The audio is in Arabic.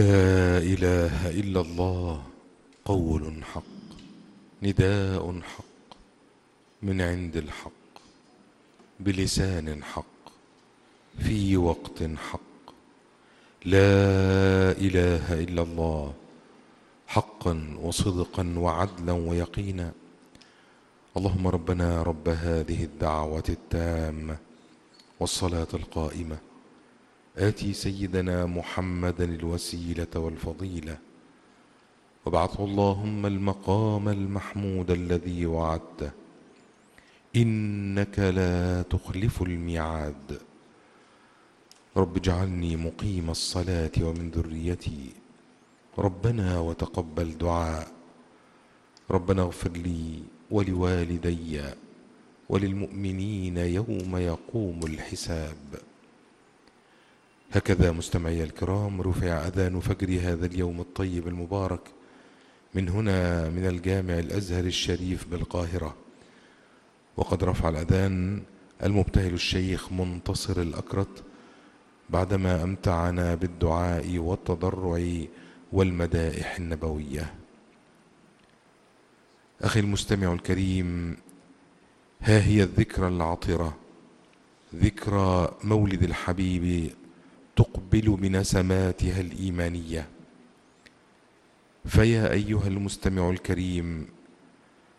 لا إله إلا الله، قول حق، نداء حق، من عند الحق، بلسان حق، في وقت حق. لا إله إلا الله، حقا وصدقا وعدلا ويقينا. اللهم ربنا رب هذه الدعوة التامة والصلاة القائمة، آتي سيدنا محمدا الوسيلة والفضيلة، وابعثه اللهم المقام المحمود الذي وعدته، إنك لا تخلف الميعاد. رب اجعلني مقيم الصلاة ومن ذريتي، ربنا وتقبل دعاء. ربنا اغفر لي ولوالدي وللمؤمنين يوم يقوم الحساب. هكذا مستمعي الكرام رفع أذان فجر هذا اليوم الطيب المبارك من هنا من الجامع الأزهر الشريف بالقاهرة، وقد رفع الأذان المبتهل الشيخ منتصر الأكرت بعدما أمتعنا بالدعاء والتضرع والمدائح النبوية. أخي المستمع الكريم، ها هي الذكرى العطرة، ذكرى مولد الحبيب، تقبل بنسماتها الإيمانية. فيا أيها المستمع الكريم،